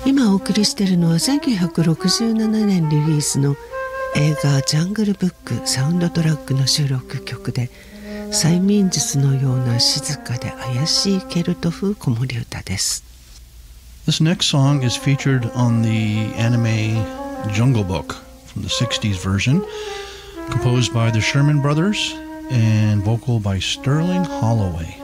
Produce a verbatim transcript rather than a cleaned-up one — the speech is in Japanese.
今お送りしているのはせんきゅうひゃくろくじゅうななねんリリースの映画ジャングルブックサウンドトラックの収録曲で、催眠術のような静かで怪しいケルト風子守歌です。 This next song is featured on the anime Jungle Book from the sixties version, composed by the Sherman Brothers and vocal by Sterling Holloway.